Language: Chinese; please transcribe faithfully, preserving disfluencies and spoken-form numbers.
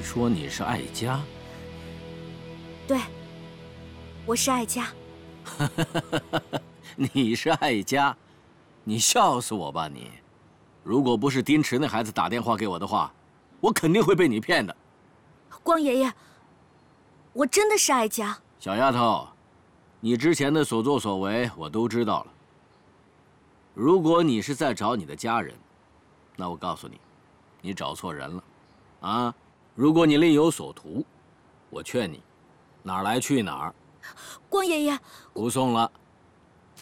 说你是爱家？ 对，我是爱家。 你是爱家？你笑死我吧你！如果不是丁池那孩子打电话给我的话，我肯定会被你骗的。 光爷爷，我真的是爱家。 小丫头，你之前的所作所为我都知道了。如果你是在找你的家人，那我告诉你，你找错人了。啊，如果你另有所图，我劝你哪儿来去哪儿。 光爷爷， 不送了。